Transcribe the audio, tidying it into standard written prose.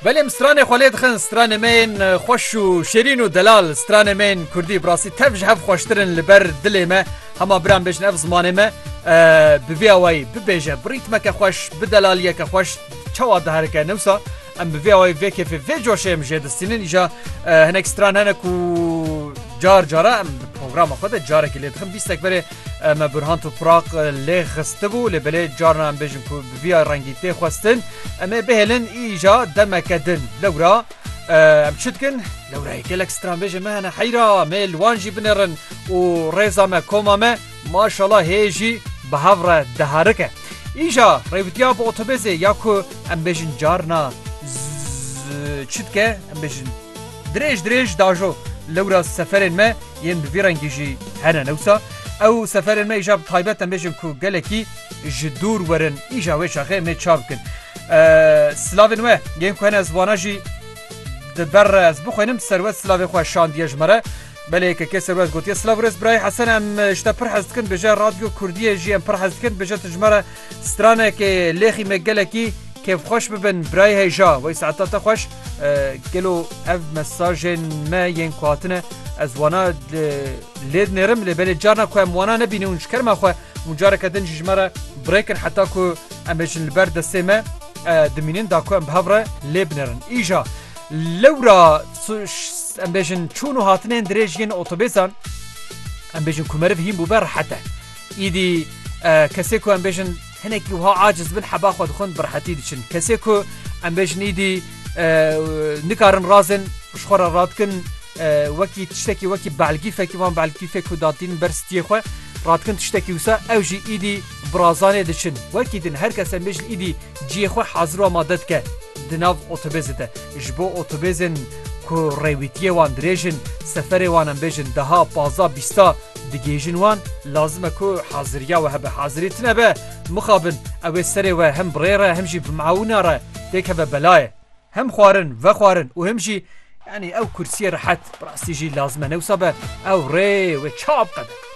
بلیم ستران خالد خن ستران من خوش و شیرین و دلال ستران من کردی براسی تفج هف خوشترن لبر دل ما هما برام بجن اف زمان ما بویاوی ببیجه بریتمه که خوش بدلالیه که خوش چواد هرکه نوسا ام بویاوی وی که وی جوشه مجه دستینن ایجا هنک ستران هنکو جار جاره ام پروگرام خود جاره که لیدخم بیستک بره ما برهان تو پراغ لی خسته بو لبله جارنا ام بجن که بویا رنگی تی خواستن اما بهلن ایجا دمکدن لورا ام شدکن لورا یکلک ستران بجه مهنا حیرا میل وانجی بنرن و ریزا ما کوما ما شاءالله هیجی بهاور دهارکه ایجا ریوتیا با اتوبیزه یا که ام بجن جارنا شدکه ام بجن دریج داجو لورا سفرین ما ين بفيرنجي هنا نوسا او سفرين ما ايجاب طيبات بيجن كو قالكي جدور ورن ايجا ويش اخي ما تشابكن سلافين ما ين كو هنا زباناجي دبر از بخوينم سروت سلافي خو شان ديج مره بله که سروت گوتی سلاورس برای حسن ام اشتا پرحزت کن بجا رادیو کردیه جی ام پرحزت کن بجا تجمره سترانه که لیخی مگلکی كيف خوش ببن براي هيجا وي ساعتها خوش قالوا اف مساج ما ينقاتنا ازوانا ليد نرم لبلد جارنا كو اموانا نبيني ونشكر ما خو مجارك دنج جمره بريكن حتى كو امجن البرد السما دمينين داكو ام بهبره لبنرن ايجا لورا امبيجن چونو هاتنين دريجين اوتوبيسان امبيجن كومرف هيم بوبر حتى ايدي كسيكو امبيجن هناك وها عاجز بن حبا خود خون برحتي ديشن كسيكو ام بجنيدي نكارن رازن وشخورا راتكن وكي تشتكي وكي بعلقي فكي وان بعلقي فكو داتين برستي خو راتكن تشتكي وسا اوجي ايدي برازانه ديشن وكي دن هر كس ام بجن ايدي جي خو حاضر ومادتك دناف اوتوبيزته جبو اوتوبيزن كو ريويتيه وان دريجن سفري وان ام بجن دها بازا بيستا دگیجن وان لازمه کو حاضریا و هبه حاضریتنه به مخابن او سری و هم بریره هم جی بمعاونه را دیک هبه بلایه هم خوارن و خوارن و هم جی يعني او كرسي رحت براسي جي لازمه نوصبه او ري و چاب قده